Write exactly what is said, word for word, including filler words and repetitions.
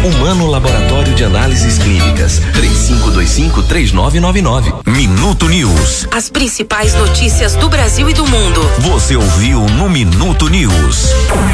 Humano Laboratório de Análises Clínicas. três cinco dois cinco, três nove nove nove. Minuto News. As principais notícias do Brasil e do mundo. Você ouviu no Minuto News.